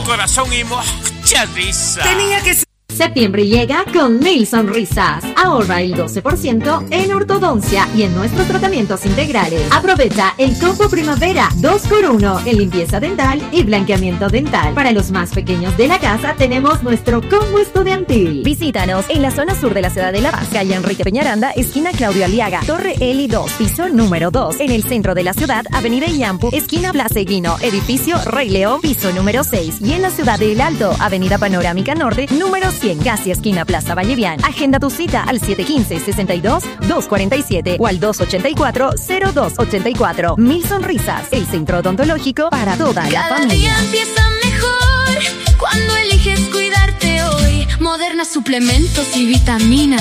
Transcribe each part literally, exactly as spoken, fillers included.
corazón y mucha risa. Tenía que ser. Septiembre llega con Mil Sonrisas. Ahorra el doce por ciento en ortodoncia y en nuestros tratamientos integrales. Aprovecha el combo primavera dos por uno en limpieza dental y blanqueamiento dental. Para los más pequeños de la casa tenemos nuestro combo estudiantil. Visítanos en la zona sur de la ciudad de La Paz, calle Enrique Peñaranda, esquina Claudio Aliaga, Torre Eli dos, piso número dos. En el centro de la ciudad, avenida Illampu, esquina Plaza Eguino, edificio Rey León, piso número seis. Y en la ciudad de El Alto, avenida Panorámica Norte, número cien, casi esquina Plaza Vallevian. Agenda tu cita al siete uno cinco, seis dos, dos cuatro siete o al dos ocho cuatro, cero dos ocho cuatro. Mil Sonrisas, el centro odontológico para toda la Cada familia. día empieza mejor cuando eliges cuidarte hoy. Moderna suplementos y vitaminas.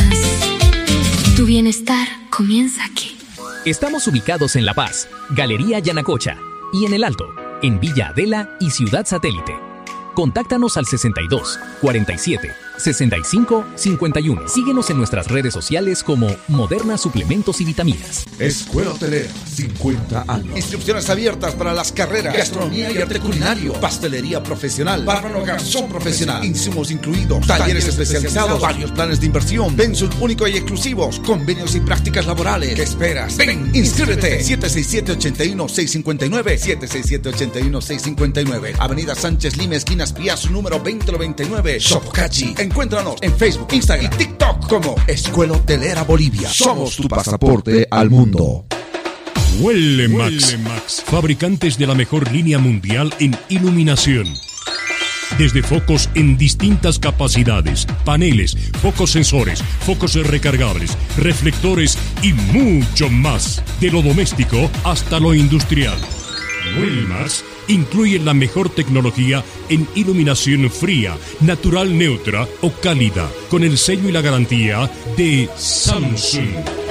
Tu bienestar comienza aquí. Estamos ubicados en La Paz, Galería Yanacocha, y en El Alto, en Villa Adela y Ciudad Satélite. Contáctanos al sesenta y dos, cuarenta y siete, sesenta y cinco, cincuenta y uno. Síguenos en nuestras redes sociales como Moderna Suplementos y Vitaminas. Escuela Hotelera, cincuenta años. Inscripciones abiertas para las carreras Gastronomía y Arte Culinario, Pastelería Profesional, Bárbaro Garzón Profesional, insumos incluidos, talleres especializados, varios planes de inversión, pensos únicos y exclusivos, convenios y prácticas laborales. ¿Qué esperas? Ven, inscríbete. siete seis siete, ocho uno, seis cinco nueve, siete seis siete, ocho uno, seis cinco nueve. Avenida Sánchez Lima, esquina Piazza número veinte noventa y nueve, Sopocachi. Encuéntranos en Facebook, Instagram y TikTok como Escuela Hotelera Bolivia. Somos tu pasaporte al mundo. Huele Max, fabricantes de la mejor línea mundial en iluminación. Desde focos en distintas capacidades, paneles, focos sensores, focos recargables, reflectores y mucho más. De lo doméstico hasta lo industrial. Wellmax incluye la mejor tecnología en iluminación fría, natural neutra o cálida, con el sello y la garantía de Samsung.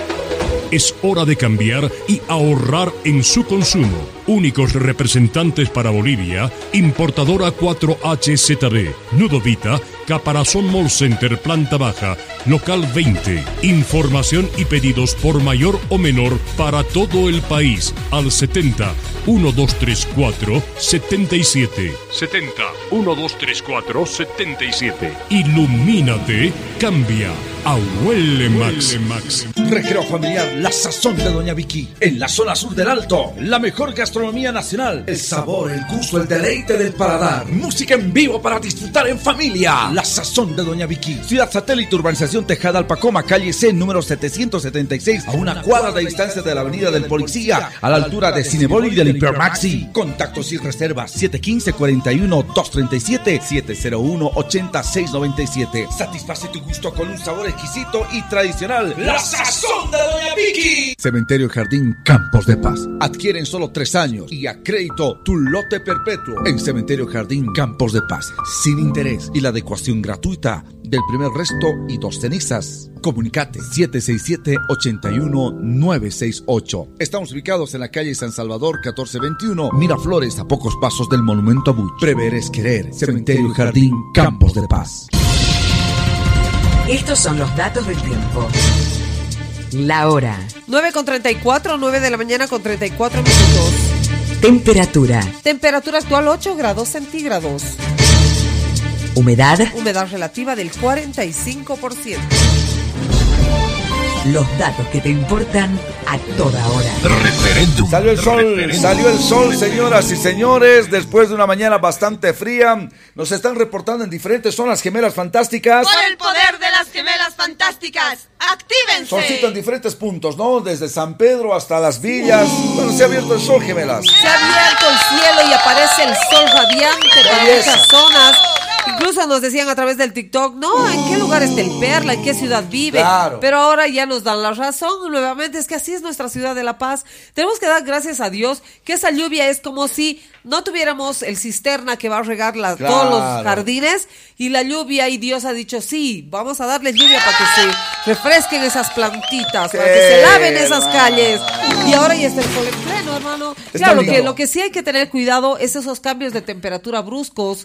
Es hora de cambiar y ahorrar en su consumo. Únicos representantes para Bolivia, importadora cuatro H Z B, Nudovita, Caparazón Mall Center, planta baja, local veinte. Información y pedidos por mayor o menor para todo el país al setenta, uno dos tres cuatro, setenta y siete. setenta, uno dos tres cuatro, setenta y siete. Ilumínate, cambia a Huele Max. Recreo familiar, la sazón de Doña Vicky. En la zona sur del Alto, la mejor gastronomía nacional. El sabor, el gusto, el deleite del paladar. Música en vivo para disfrutar en familia. La sazón de Doña Vicky. Ciudad Satélite, urbanización Tejada Alpacoma, calle C, número setecientos setenta y seis, a una cuadra de distancia de la avenida del Policía, a la altura de Cinebol y del Hipermaxi. Contactos y reservas siete uno cinco, cuarenta y uno, doscientos treinta y siete, siete cero uno, ochenta, seiscientos noventa y siete. Satisface tu gusto con un sabor exquisito y tradicional. La sazón de Doña Vicky. Cementerio Jardín Campos de Paz. Adquiere en solo tres años y a crédito tu lote perpetuo en Cementerio Jardín Campos de Paz, sin interés y la adecuación gratuita del primer resto y dos cenizas. Comunicate siete seis siete, ocho uno, nueve seis ocho. Estamos ubicados en la calle San Salvador catorce veintiuno, Miraflores, a pocos pasos del Monumento a Buch. Prever es querer. Cementerio Jardín Campos de Paz. Estos son los datos del tiempo. La hora. nueve con treinta y cuatro, nueve de la mañana con treinta y cuatro minutos. Temperatura. Temperatura actual ocho grados centígrados. Humedad. Humedad relativa del cuarenta y cinco por ciento. Los datos que te importan a toda hora. Referéndum. Salió el sol, Referéndum. salió el sol, señoras y señores, después de una mañana bastante fría. Nos están reportando en diferentes zonas gemelas fantásticas. Por el poder de las gemelas fantásticas, ¡actívense! Solcito en diferentes puntos, ¿no? Desde San Pedro hasta Las Villas. Bueno, se ha abierto el sol, gemelas. Se ha abierto el cielo y aparece el sol radiante para muchas zonas. Incluso nos decían a través del TikTok, no, ¿en qué lugar está el Perla? ¿En qué ciudad vive? Claro. Pero ahora ya nos dan la razón nuevamente, es que así es nuestra ciudad de La Paz. Tenemos que dar gracias a Dios que esa lluvia es como si no tuviéramos el cisterna que va a regar la, claro. todos los jardines, y la lluvia, y Dios ha dicho, sí, vamos a darles lluvia para que se refresquen esas plantitas, sí, para que se laven esas calles. Y ahora ya está el sol en pleno, hermano. Está claro, lo que, lo que sí hay que tener cuidado es esos cambios de temperatura bruscos,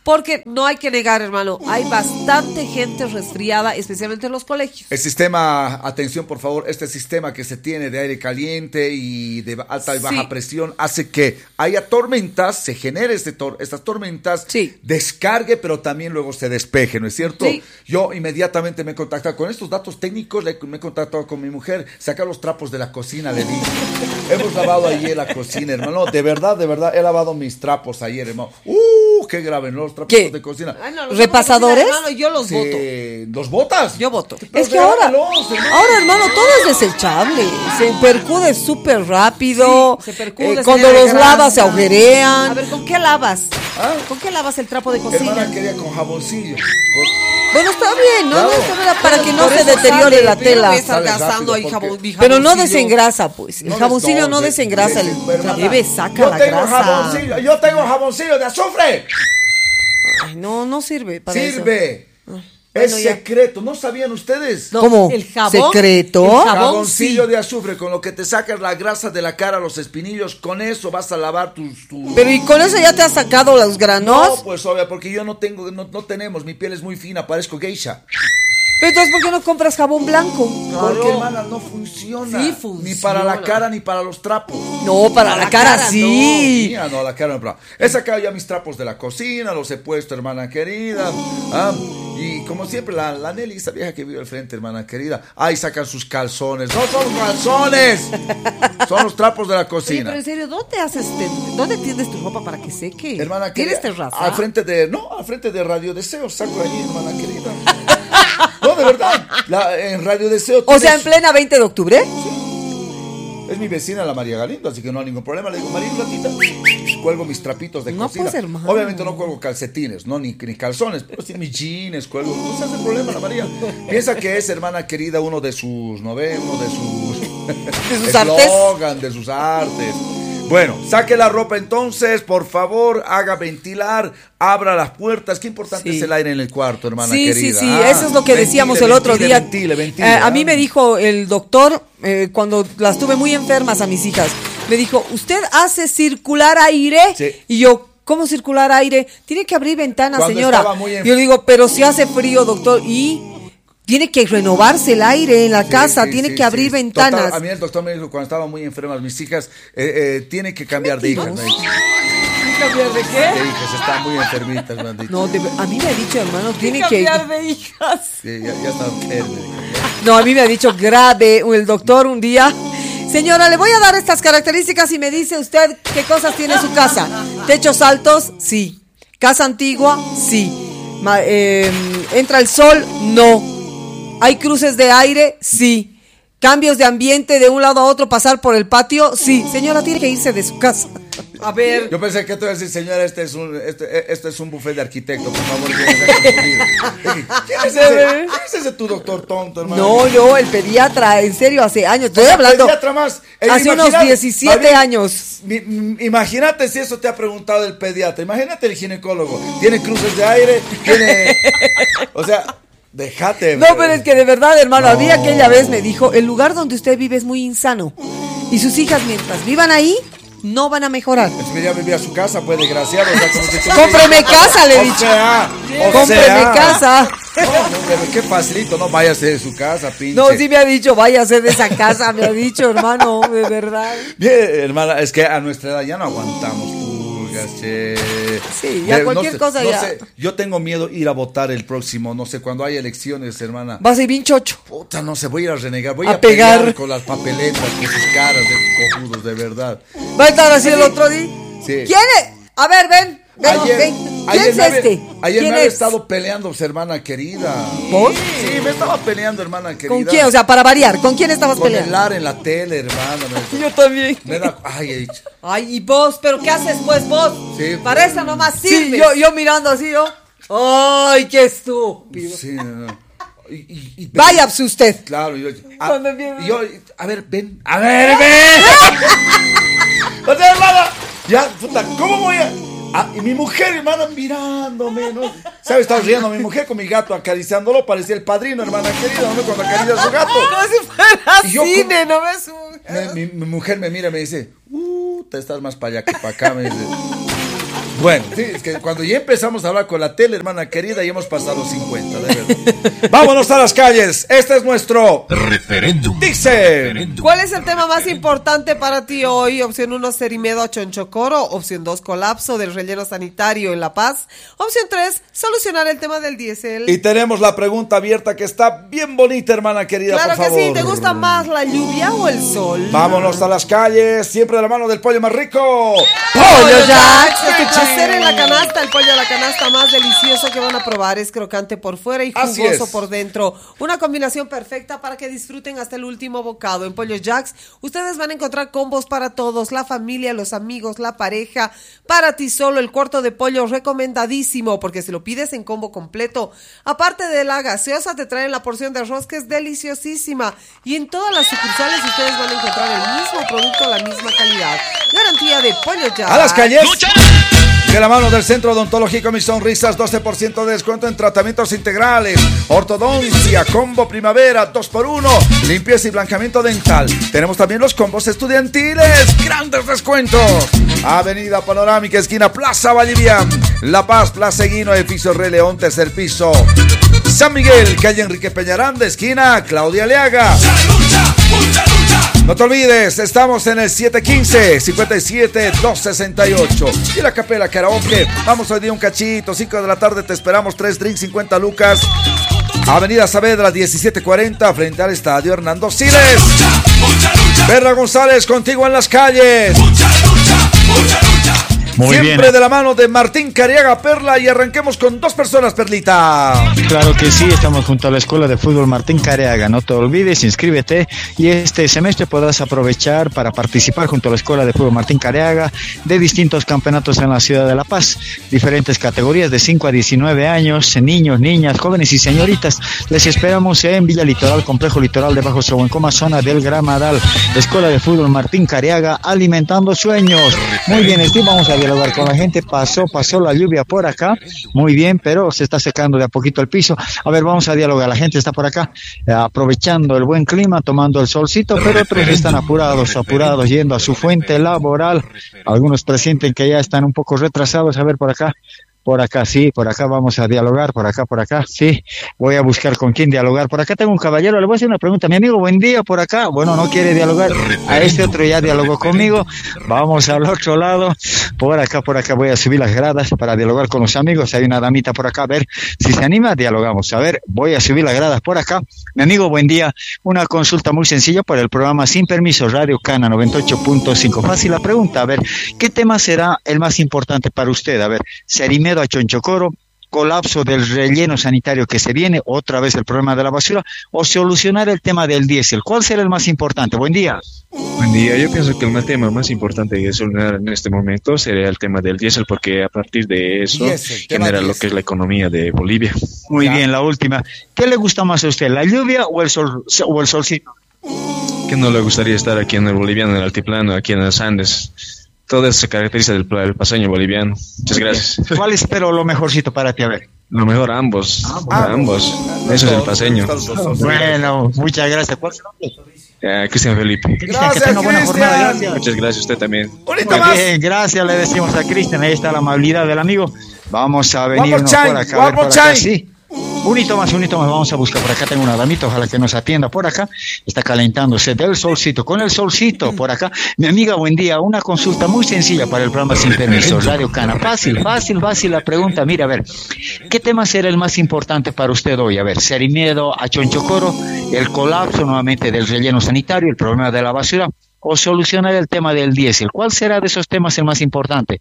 porque no hay que negar, hermano, hay bastante gente resfriada, especialmente en los colegios. El sistema, atención por favor, este sistema que se tiene de aire caliente y de alta y baja sí. presión hace que haya tormentas, se genere este tor- estas tormentas, sí. descargue, pero también luego se despeje, ¿no es cierto? Sí. Yo inmediatamente me he contactado con estos datos técnicos, le, me he contactado con mi mujer, saca los trapos de la cocina, le dije. Hemos lavado ayer la cocina, hermano, de verdad, de verdad, he lavado mis trapos ayer, hermano. ¡Uh! ¡Qué grave, ¿no? Los trapos ¿Qué? de cocina. Ay, no, ¿Repasadores? Cocina, hermano, yo los sí. voto. ¿Los votas? Yo voto. Pero es que ahora, regálalos, hermano. ahora, hermano, todo es desechable. Se percude súper rápido. Sí, se percude, eh, cuando los grasa. lavas se agujerean. A ver, ¿con qué lavas? ¿Ah? ¿Con qué lavas el trapo de cocina? Hermana quería con jaboncillo. Por... Bueno, está bien, ¿no? Claro. no está bien, para que no Por se eso deteriore sale, la pero tela. voy a estar Sale gastando rápido ahí porque- jabón, mi Pero no jaboncillo. desengrasa, pues. El No, jaboncillo no, no, de- desengrasa. de- el hermana, bebé saca yo la tengo grasa. jaboncillo, yo tengo jaboncillo de azufre. Ay, no, no sirve para eso. Sirve. Ah, Es bueno, ya. secreto, ¿no sabían ustedes? No, ¿Cómo? el jabón, ¿Secreto? el jabón, Jaboncillo sí. de azufre, con lo que te sacas la grasa de la cara, los espinillos, con eso vas a lavar tus... tus... Pero ¿y con eso ya te has sacado los granos? No, pues obvio, porque yo no tengo, no, no tenemos, mi piel es muy fina, parezco geisha. Pero entonces, ¿por qué no compras jabón blanco? Porque, hermana, no funciona. Sí funciona. Ni para la cara ni para los trapos. No, para A la, la cara, cara, sí. Mía, no, la cara no. Pero he sacado ya mis trapos de la cocina, los he puesto, hermana querida. Ah, y como siempre, la, la Nelly, esa vieja que vive al frente, hermana querida. Ahí sacan sus calzones. ¡No son calzones! Son los trapos de la Oye, cocina. pero en serio, ¿dónde haces, te- dónde tiendes tu ropa para que seque? Hermana ¿Tienes querida, terraza? al frente de, no, al frente de Radio Deseo, saco allí, hermana querida. No, de verdad, la, en Radio Deseo. O sea, en tienes- plena veinte de octubre. Es mi vecina la María Galindo, así que no hay ningún problema. Le digo, María, un ratito, cuelgo mis trapitos de No, cocina. pues, hermano. Obviamente no cuelgo calcetines, no, ni, ni calzones, pero sí mis jeans, cuelgo. No se hace problema la María. Piensa que es, hermana querida, uno de sus novenos, uno de sus... ¿De sus artes? eslogan, de sus artes. Bueno, saque la ropa entonces, por favor, haga ventilar, abra las puertas. Qué importante Sí. es el aire en el cuarto, hermana Sí, querida. sí, sí, Ah, eso es lo que ventile, decíamos el otro ventile, día. Ventile, ventile, Eh, a mí ah. me dijo el doctor, eh, cuando las tuve muy enfermas a mis hijas, me dijo, ¿usted hace circular aire? Sí. Y yo, ¿cómo circular aire? Tiene que abrir ventanas, Cuando señora. estaba muy enf- Yo digo, pero si hace frío, doctor, y... Tiene que renovarse el aire en la Sí, casa, sí, tiene sí, que abrir sí. ventanas. Total, a mí el doctor me dijo cuando estaban muy enfermas mis hijas, eh, eh, tiene que cambiar de hijas. Me dijo. ¿Cambiar de qué? De hijas, están muy enfermitas, me han dicho. No, de- a mí me ha dicho, hermano, tiene que... Cambiar de hijas. Sí, ya, ya están enfermas, me dijo. No, a mí me ha dicho grave el doctor un día. Señora, le voy a dar estas características y me dice usted qué cosas tiene en su casa. Techos altos, sí. Casa antigua, sí. Ma- eh, entra el sol, no. ¿Hay cruces de aire? Sí. ¿Cambios de ambiente de un lado a otro, pasar por el patio? Sí. Señora, tiene que irse de su casa. A ver, Yo pensé que te iba a decir, señora, este es un, este, este es un buffet de arquitecto, por favor. llévese a confundir. ¿Quién es ese? ¿Quién es ese tu doctor tonto, hermano? No, no, el pediatra, en serio, hace años. Estoy El hablando. pediatra más. Eh, Hace unos imagínate, diecisiete María, años. mi- mi- Imagínate si eso te ha preguntado el pediatra. Imagínate el ginecólogo. Tiene cruces de aire, tiene. O sea, déjate. No, pero es que de verdad, hermano, No. a mí aquella vez me dijo, el lugar donde usted vive es muy insano. Y sus hijas, mientras vivan ahí, no van a mejorar. Si me vivir a su casa, pues desgraciado. O sea, como si tú- Cómpreme casa, le he O dicho. sea, o Cómpreme sea. casa. No, no, pero qué facilito, no váyase de su casa, pinche. No, sí me ha dicho, váyase de esa casa, me ha dicho, hermano, de verdad. Bien, hermana, es que a nuestra edad ya no aguantamos pulgas, che. Sí, ya De- cualquier sé- cosa no ya. sé, yo tengo miedo ir a votar el próximo, no sé, cuando haya elecciones, hermana. Va a ser bien chocho. Puta, no sé, voy a ir a renegar, voy A a, pegar pegar. con las papeletas, con sus caras de estos cojudos, de verdad. Va a estar así el otro día. Sí. ¿Quién es? A ver, ven, ven, Ayer, ven. ¿Quién ayer es me había- este? Ayer ¿Quién me había es? estado peleando, pues, hermana querida. ¿Vos? Sí, me estaba peleando, hermana querida. ¿Con quién? O sea, para variar, ¿con quién estabas Con el peleando? Lar en la tele, hermana. Me, Yo también. me da, ay, he dicho. ay, y vos, ¿pero qué haces pues vos? Sí. Para eso nomás Sí, sirves. yo, yo mirando así, yo. ¡Ay, qué estúpido! Sí, no, no. Y, y- y- Vaya pues, usted. Claro, yo, a, Cuando empieza- y yo, a ver, ven, a ver, ven. O sea, hermana, ya, puta, ¿cómo voy a...? Ah, y mi mujer, hermana, mirándome, ¿no? ¿Sabes? Estaba riendo mi mujer con mi gato acariciándolo, parecía el padrino, hermana querida, ¿no? Cuando acaricia a su gato. Como si fuera Y yo cine, ¿no ves? Me- mi, mi mujer me mira y me dice, uh, te estás más para allá que para acá, me dice. Bueno, sí, es que cuando ya empezamos a hablar con la tele, hermana querida, ya hemos pasado los cincuenta, de verdad. Vámonos a las calles. Este es nuestro referéndum. Dice: ¿cuál es el tema más importante para ti hoy? Opción uno, Cerimiedo a Chonchocoro. Opción dos, colapso del relleno sanitario en La Paz. Opción tres, solucionar el tema del diésel. Y tenemos la pregunta abierta que está bien bonita, hermana querida, claro por favor. que sí, ¿te gusta más la lluvia o el sol? Vámonos a las calles, siempre de la mano del pollo más rico. ¡Pollo Jacks! Este placer en la canasta, el pollo a la canasta más delicioso que van a probar. Es crocante por fuera y jugoso por dentro. Una combinación perfecta para que disfruten hasta el último bocado. En Pollo Jacks ustedes van a encontrar combos para todos, la familia, los amigos, la pareja. Para ti solo, el cuarto de pollo recomendadísimo, porque si lo pides en combo completo, aparte de la gaseosa, te traen la porción de arroz que es deliciosísima. Y en todas las sucursales ustedes van a encontrar el mismo producto, la misma calidad. Garantía de Pollo Jacks. A las calles. De la mano del Centro Odontológico Mis Sonrisas, doce por ciento de descuento en tratamientos integrales, ortodoncia, combo primavera, dos por uno, limpieza y blanqueamiento dental. Tenemos también los combos estudiantiles, grandes descuentos. Avenida Panorámica, esquina Plaza Vallivian, La Paz, Plaza Eguino, edificio Rey León, tercer piso. San Miguel, calle Enrique Peñaranda, esquina Claudia Leaga. No te olvides, estamos en el siete uno cinco, cinco siete, dos seis ocho. Y la Capela Karaoke, vamos hoy día un cachito, cinco de la tarde te esperamos, tres drinks, cincuenta lucas. Avenida Saavedra, diecisiete cuarenta, frente al estadio Hernando Siles. Perla González, contigo en las calles. Muy Siempre bien. De la mano de Martín Cariaga, Perla, y arranquemos con dos personas, Perlita. Claro que sí, estamos junto a la Escuela de Fútbol Martín Cariaga. No te olvides, inscríbete y este semestre podrás aprovechar para participar junto a la Escuela de Fútbol Martín Cariaga de distintos campeonatos en la ciudad de La Paz. Diferentes categorías de cinco a diecinueve años, niños, niñas, jóvenes y señoritas. Les esperamos en Villa Litoral, Complejo Litoral de Bajo Sohuencoma, zona del Gramadal. Escuela de Fútbol Martín Cariaga, alimentando sueños. Muy bien, Steve, vamos a dialogar con la gente. Pasó, pasó la lluvia por acá, muy bien, pero se está secando de a poquito el piso. A ver, vamos a dialogar. La gente está por acá, eh, aprovechando el buen clima, tomando el solcito, pero otros están apurados, apurados, yendo a su fuente laboral. Algunos presienten que ya están un poco retrasados. A ver, por acá. Por acá, sí, por acá vamos a dialogar, por acá, por acá, sí, voy a buscar con quién dialogar. Por acá tengo un caballero, le voy a hacer una pregunta. Mi amigo, buen día, por acá, bueno, no quiere dialogar, a este otro ya dialogó conmigo, vamos al otro lado, por acá, por acá voy a subir las gradas para dialogar con los amigos. Hay una damita por acá, a ver si se anima, dialogamos. A ver, voy a subir las gradas por acá. Mi amigo, buen día, una consulta muy sencilla para el programa Sin Permiso, Radio Cana noventa y ocho punto cinco. Fácil la pregunta, a ver, ¿qué tema será el más importante para usted? A ver, Cerimiedo a Chonchocoro, colapso del relleno sanitario que se viene, otra vez el problema de la basura, o solucionar el tema del diésel. ¿Cuál será el más importante? Buen día. Buen día, yo pienso que el tema más importante que solucionar en este momento sería el tema del diésel, porque a partir de eso yes, genera lo que es la economía de Bolivia. Muy ya. Bien, la última. ¿Qué le gusta más a usted, la lluvia o el sol o el solcito? ¿Qué no le gustaría estar aquí en el boliviano, en el altiplano, aquí en los Andes? Todo eso se caracteriza del, del paseño boliviano. Muchas gracias. ¿Cuál es pero lo mejorcito para ti? A ver. Lo mejor ambos. Ah, ambos. ambos. Eso es el paseño. Bueno, muchas gracias. ¿Cuál es tu nombre? Uh, Cristian Felipe. Cristian, que tenga buena jornada. Gracias. Muchas gracias, usted también. Muy bien, gracias, le decimos a Cristian. Ahí está la amabilidad del amigo. Vamos a venirnos por acá. A ver, por acá, sí. Un hito más, un hito más, vamos a buscar. Por acá tengo una damita, ojalá que nos atienda por acá. Está calentándose del solcito, con el solcito por acá. Mi amiga, buen día, una consulta muy sencilla para el programa Sin Permiso, Radio Cana. Fácil, fácil, fácil la pregunta. Mira, a ver, ¿qué tema será el más importante para usted hoy? A ver, Cerimiedo a Chonchocoro, el colapso nuevamente del relleno sanitario, el problema de la basura, o solucionar el tema del diésel. ¿Cuál será de esos temas el más importante?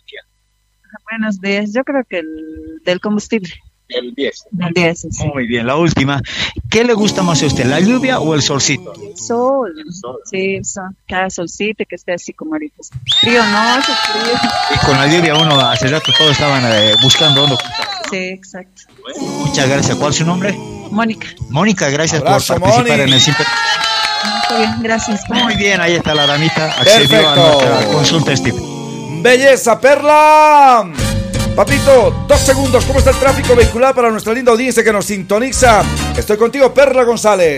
Buenos días, yo creo que el del combustible. El diésel. El diésel, sí. Muy bien, la última. ¿Qué le gusta más a usted, la lluvia o el solcito? El sol. El sol. Sí, el sol. Cada solcito que esté así como ahorita. Frío no, es frío. Y con la lluvia uno, hace rato todos estaban eh, buscando dónde. Sí, exacto. Muchas gracias. ¿Cuál es su nombre? Mónica. Mónica, gracias Abrazo, por participar Moni. En el Simple. Muy bien, gracias. Muy bien, ahí está la damita. Accedió Perfecto. A nuestra consulta, Steve. Belleza, Perla. Papito, dos segundos. ¿Cómo está el tráfico vehicular para nuestra linda audiencia que nos sintoniza? Estoy contigo, Perla González.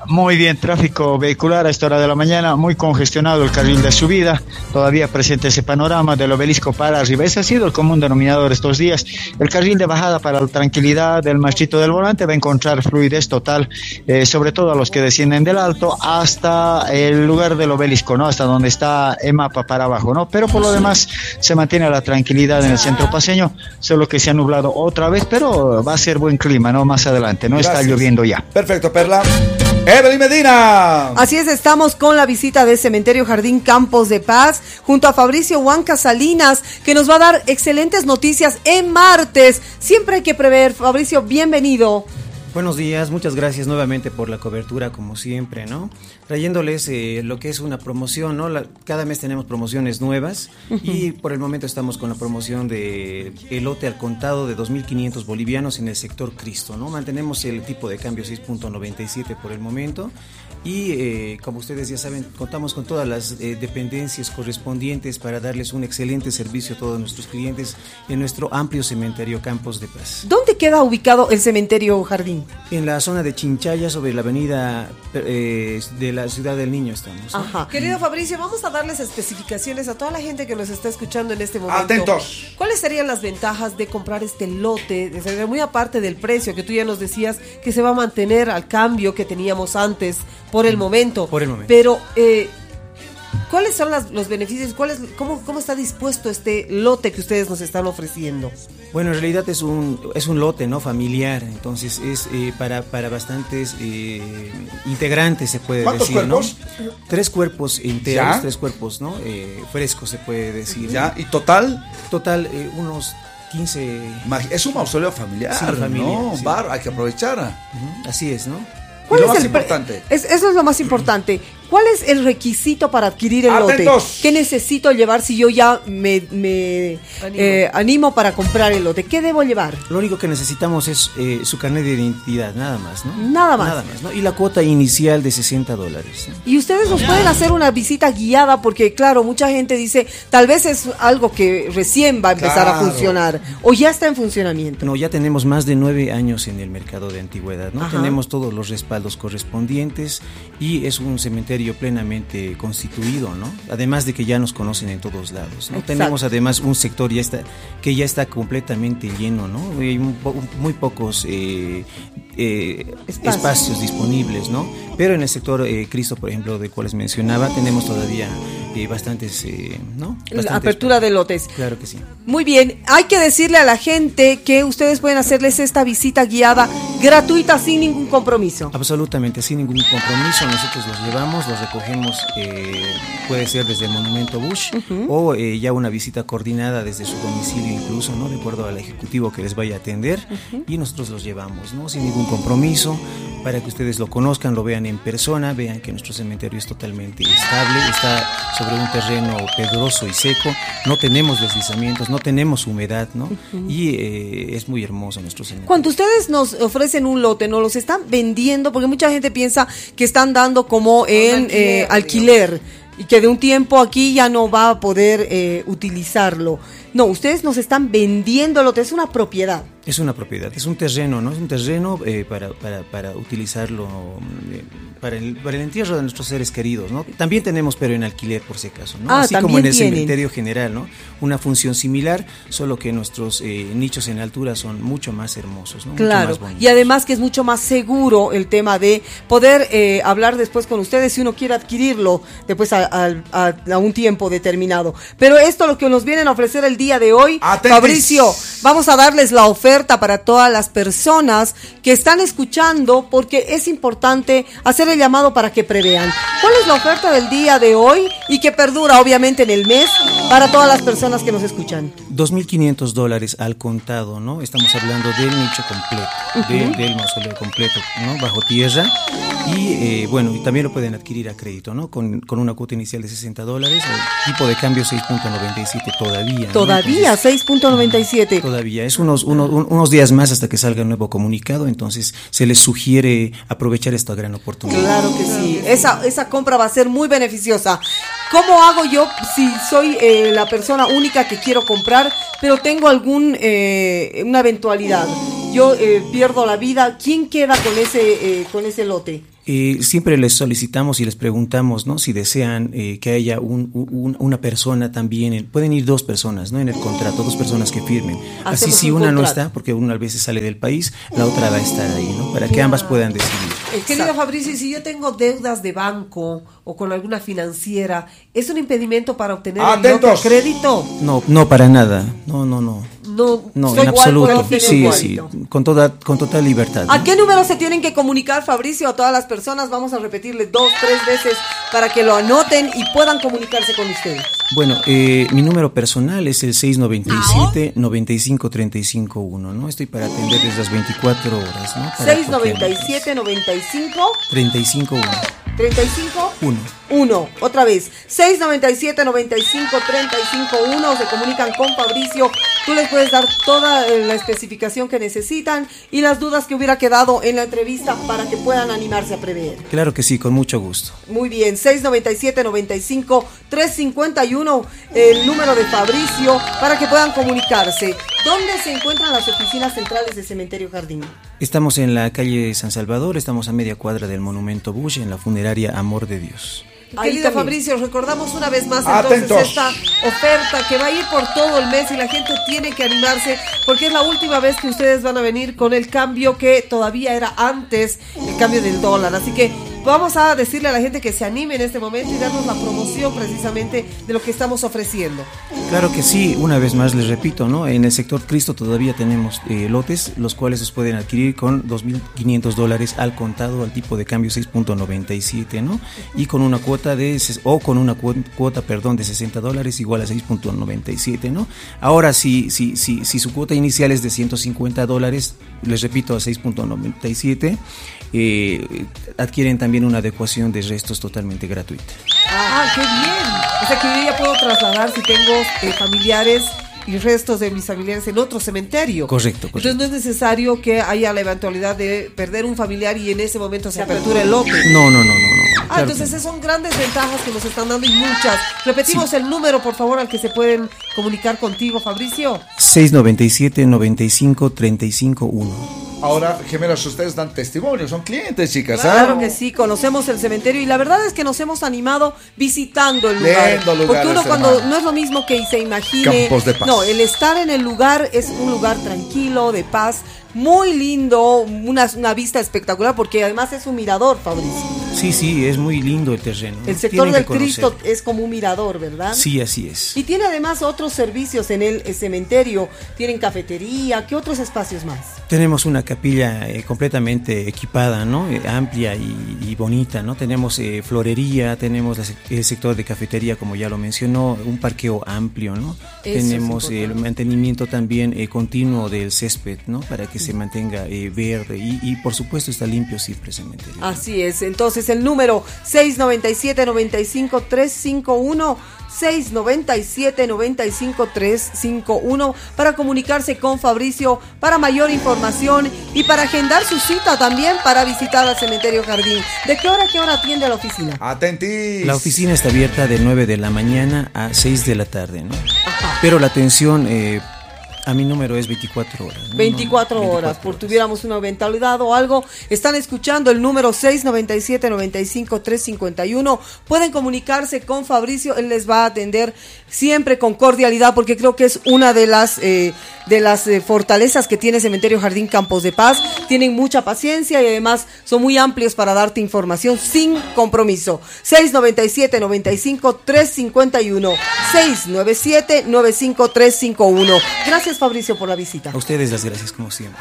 Muy bien, tráfico vehicular a esta hora de la mañana, muy congestionado el carril de subida, todavía presente ese panorama del Obelisco para arriba. Ese ha sido el común denominador estos días. El carril de bajada para la tranquilidad del maestrito del volante va a encontrar fluidez total, eh, sobre todo a los que descienden del alto hasta el lugar del Obelisco, ¿no? Hasta donde está EMAPA para abajo, ¿no? Pero por lo demás se mantiene la tranquilidad en el centro paseño, solo que se ha nublado otra vez, pero va a ser buen clima, ¿no? Más adelante, no Gracias. Está lloviendo ya. Perfecto, Perla. Evelyn Medina. Así es, estamos con la visita del Cementerio Jardín Campos de Paz junto a Fabricio Huanca Salinas, que nos va a dar excelentes noticias en martes. Siempre hay que prever. Fabricio, bienvenido. Buenos días, muchas gracias nuevamente por la cobertura, como siempre, ¿no? Trayéndoles eh, lo que es una promoción, ¿no? La, cada mes tenemos promociones nuevas uh-huh. y por el momento estamos con la promoción de elote al contado de dos mil quinientos bolivianos en el sector Cristo, ¿no? Mantenemos el tipo de cambio seis punto noventa y siete por el momento y eh, como ustedes ya saben, contamos con todas las eh, dependencias correspondientes para darles un excelente servicio a todos nuestros clientes en nuestro amplio cementerio Campos de Paz. ¿Dónde queda ubicado el Cementerio Jardín? En la zona de Chinchaya, sobre la avenida eh, de la Ciudad del Niño estamos, ¿no? Ajá. Querido Fabricio, vamos a darles especificaciones a toda la gente que nos está escuchando en este momento. Atentos. ¿Cuáles serían las ventajas de comprar este lote? Desde muy aparte del precio, que tú ya nos decías que se va a mantener al cambio que teníamos antes por el momento. Por el momento. Pero, eh, ¿cuáles son las, los beneficios? ¿Cuál es, cómo, ¿Cómo está dispuesto este lote que ustedes nos están ofreciendo? Bueno, en realidad es un es un lote, ¿no? Familiar, entonces es eh, para para bastantes eh, integrantes, se puede ¿Cuántos decir, cuerpos? ¿no? Tres cuerpos enteros, ¿Ya? tres cuerpos, ¿no? Eh, frescos, se puede decir. ¿Ya? ¿Y total? Total, eh, unos quince. Es un mausoleo familiar, sí, familiar, ¿no? Sí. Bar, hay que aprovechar. Uh-huh. Así es, ¿no? ¿Cuál lo es más el importante? Es, eso es lo más importante. ¿Cuál es el requisito para adquirir el ¡Atentos! lote? ¿Qué necesito llevar si yo ya me, me animo. Eh, animo para comprar el lote? ¿Qué debo llevar? Lo único que necesitamos es eh, su carnet de identidad, nada más, ¿no? Nada más. Nada más, ¿no? Y la cuota inicial de sesenta dólares, ¿no? Y ustedes nos pueden hacer una visita guiada porque, claro, mucha gente dice, tal vez es algo que recién va a empezar claro. a funcionar o ya está en funcionamiento. No, ya tenemos más de nueve años en el mercado de antigüedad, ¿no? Ajá. Tenemos todos los respaldos correspondientes y es un cementerio plenamente constituido, ¿no? Además de que ya nos conocen en todos lados, ¿no? Tenemos además un sector ya está que ya está completamente lleno, ¿no? Hay un, muy pocos eh, eh, espacios. espacios disponibles, ¿no? Pero en el sector eh, Cristo, por ejemplo, de cuales mencionaba, tenemos todavía eh, bastantes, eh, ¿no? Bastantes La apertura de lotes. Claro que sí. Muy bien, hay que decirle a la gente que ustedes pueden hacerles esta visita guiada gratuita sin ningún compromiso. Absolutamente, sin ningún compromiso, nosotros los llevamos, los recogemos, eh, puede ser desde el Monumento Bush uh-huh. o eh, ya una visita coordinada desde su domicilio incluso, ¿no? De acuerdo al ejecutivo que les vaya a atender uh-huh. y nosotros los llevamos, ¿no? Sin ningún compromiso, para que ustedes lo conozcan, lo vean en persona, vean que nuestro cementerio es totalmente estable, está sobre un terreno pedroso y seco, no tenemos deslizamientos, no tenemos humedad, ¿no? Uh-huh. Y eh, es muy hermoso nuestro cementerio. Cuando ustedes nos ofrecen un lote, ¿no los están vendiendo? Porque mucha gente piensa que están dando como en alquiler, eh, alquiler y que de un tiempo aquí ya no va a poder eh, utilizarlo. No, ustedes nos están vendiendo el lote, es una propiedad. Es una propiedad, es un terreno, ¿no? Es un terreno eh, para, para, para utilizarlo eh, para, el, para el entierro de nuestros seres queridos, ¿no? También tenemos, pero en alquiler, por si acaso, ¿no? Ah, así como en el tienen. cementerio general, ¿no? Una función similar, solo que nuestros eh, nichos en altura son mucho más hermosos, ¿no? Claro, mucho más bonitos. Y además que es mucho más seguro el tema de poder eh, hablar después con ustedes si uno quiere adquirirlo después a, a, a un tiempo determinado. Pero esto lo que nos vienen a ofrecer el día de hoy, Atentis. Fabricio, vamos a darles la oferta para todas las personas que están escuchando, porque es importante hacer el llamado para que prevean. ¿Cuál es la oferta del día de hoy y que perdura obviamente en el mes para todas las personas que nos escuchan? dos mil quinientos dólares al contado, ¿no? Estamos hablando del nicho completo, uh-huh. de, del mausoleo completo, ¿no? Bajo tierra. Y eh, bueno, y también lo pueden adquirir a crédito, ¿no? Con, con una cuota inicial de sesenta dólares, el tipo de cambio seis punto noventa y siete todavía. Todavía, ¿no? seis punto noventa y siete. Todavía, es unos, unos, unos días más hasta que salga el nuevo comunicado, entonces se les sugiere aprovechar esta gran oportunidad. Claro que sí, esa, esa compra va a ser muy beneficiosa. ¿Cómo hago yo si soy eh, la persona única que quiero comprar, pero tengo algún eh, una eventualidad? Yo eh, pierdo la vida, ¿quién queda con ese, eh, con ese lote? Eh, siempre les solicitamos y les preguntamos, ¿no? Si desean eh, que haya un, un, una persona también, en, pueden ir dos personas, ¿no? En el contrato, dos personas que firmen. Hacemos Así si un una contrato. No está, porque una a veces sale del país, la otra va a estar ahí, ¿no? Para que ambas puedan decidir. Eh, querido Fabricio, si yo tengo deudas de banco o con alguna financiera, ¿es un impedimento para obtener ¡Atentos! el crédito? No, no para nada. No, no, no. No, no en absoluto. Sí, sí, con toda, con total libertad. ¿A ¿no? qué número se tienen que comunicar, Fabricio, a todas las personas? Vamos a repetirle dos, tres veces para que lo anoten y puedan comunicarse con ustedes. Bueno, eh, mi número personal es el seis noventa y siete, noventa y cinco, treinta y cinco uno, ¿no? Estoy para atenderles las veinticuatro horas, ¿no? seis noventa y siete, noventa y cinco, treinta y cinco uno. treinta y cinco uno. uno. Otra vez. seis noventa y siete, noventa y cinco, treinta y cinco uno. Se comunican con Fabricio. Tú les puedes dar toda la especificación que necesitan y las dudas que hubiera quedado en la entrevista para que puedan animarse a prever. Claro que sí, con mucho gusto. Muy bien. seis noventa y siete, noventa y cinco, trescientos cincuenta y uno. El número de Fabricio para que puedan comunicarse. ¿Dónde se encuentran las oficinas centrales de Cementerio Jardín? Estamos en la calle San Salvador. Estamos a media cuadra del Monumento Bush, en la funeraria Amor de Dios. Querido Fabricio, recordamos una vez más entonces Atentos. esta oferta que va a ir por todo el mes y la gente tiene que animarse porque es la última vez que ustedes van a venir con el cambio que todavía era antes el cambio del dólar, así que vamos a decirle a la gente que se anime en este momento y darnos la promoción precisamente de lo que estamos ofreciendo. Claro que sí, una vez más les repito, ¿no? En el sector Cristo todavía tenemos eh, lotes, los cuales se pueden adquirir con dos mil quinientos dólares al contado, al tipo de cambio seis punto noventa y siete, ¿no? Y con una cuota de, o con una cuota, cuota perdón, de sesenta dólares igual a seis punto noventa y siete, ¿no? Ahora, si, si, si, si su cuota inicial es de ciento cincuenta dólares, les repito, a seis punto noventa y siete, eh, adquieren también una adecuación de restos totalmente gratuita. Ah, qué bien. O sea que yo ya puedo trasladar si tengo eh, familiares y restos de mis familiares en otro cementerio. Correcto, correcto. Entonces no es necesario que haya la eventualidad de perder un familiar y en ese momento se apertura el lote. No, no, no, no. no. Ah, claro, entonces esas son grandes ventajas que nos están dando y muchas. Repetimos sí. el número, por favor, al que se pueden comunicar contigo, Fabricio. seis noventa y siete, noventa y cinco, treinta y cinco uno. Ahora, gemelas, ustedes dan testimonio, son clientes, chicas. Claro ¿eh? que sí, conocemos el cementerio y la verdad es que nos hemos animado visitando el lugar. Lindo lugar porque uno ese, cuando hermano. no es lo mismo que se imagine. Campos de paz. No, el estar en el lugar es un lugar tranquilo, de paz, muy lindo, una, una vista espectacular porque además es un mirador, Fabricio. Sí, sí, es muy lindo el terreno. El sector del Cristo es como un mirador, ¿verdad? Sí, así es. Y tiene además otros servicios en el, el cementerio. Tienen cafetería, ¿qué otros espacios más? Tenemos una capilla eh, completamente equipada, ¿no? Eh, amplia y, y bonita, ¿no? Tenemos eh, florería, tenemos la, el sector de cafetería, como ya lo mencionó, un parqueo amplio, ¿no? Eso tenemos el mantenimiento también eh, continuo del césped, ¿no? Para que se mantenga eh, verde y, y por supuesto está limpio siempre el cementerio. Así es, entonces el número seis noventa y siete, noventa y cinco, trescientos cincuenta y uno, seis noventa y siete, noventa y cinco, trescientos cincuenta y uno para comunicarse con Fabricio para mayor información y para agendar su cita también para visitar al Cementerio Jardín. ¿De qué hora a qué hora atiende la oficina? Atentis. La oficina está abierta de nueve de la mañana a seis de la tarde, ¿no? Ajá. Pero la atención eh, a mi número es veinticuatro horas. ¿no? veinticuatro horas, por tuviéramos una eventualidad o algo. Están escuchando el número seis noventa y siete, noventa y cinco, trescientos cincuenta y uno. Pueden comunicarse con Fabricio, él les va a atender siempre con cordialidad porque creo que es una de las eh, de las eh, fortalezas que tiene Cementerio Jardín Campos de Paz. Tienen mucha paciencia y además son muy amplios para darte información sin compromiso. seis noventa y siete, noventa y cinco, trescientos cincuenta y uno. seis noventa y siete, noventa y cinco, trescientos cincuenta y uno. Gracias, Fabricio, por la visita. A ustedes las gracias, como siempre.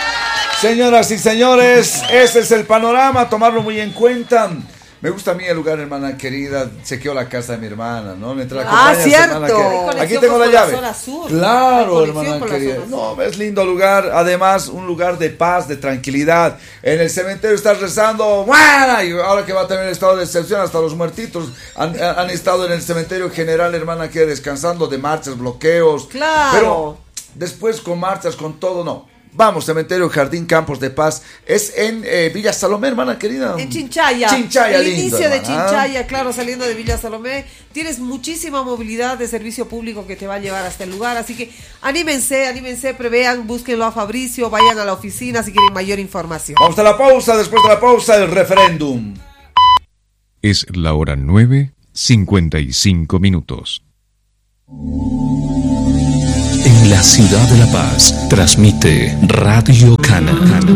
Señoras y señores, ese es el panorama, tomarlo muy en cuenta. Me gusta a mí el lugar, hermana querida. Se quedó la casa de mi hermana, ¿no? Mientras la ah, cierto. Que... Aquí tengo la llave. Sur. Claro, hermana querida. No, es lindo lugar. Además, un lugar de paz, de tranquilidad. En el cementerio estás rezando. ¡Buena! Y ahora que va a tener estado de excepción, hasta los muertitos han, han estado en el cementerio general, hermana querida, descansando de marchas, bloqueos. Claro. Pero después con marchas, con todo, no. Vamos, Cementerio Jardín Campos de Paz. Es en eh, Villa Salomé, hermana querida. En Chinchaya. Chinchaya, El lindo, inicio de hermana. Chinchaya, claro, saliendo de Villa Salomé. Tienes muchísima movilidad de servicio público que te va a llevar hasta el lugar. Así que anímense, anímense, prevean, búsquenlo a Fabricio, vayan a la oficina si quieren mayor información. Vamos a la pausa, después de la pausa, el referéndum. Es la hora nueve, cincuenta y cinco minutos. En la ciudad de La Paz, transmite Radio Cana.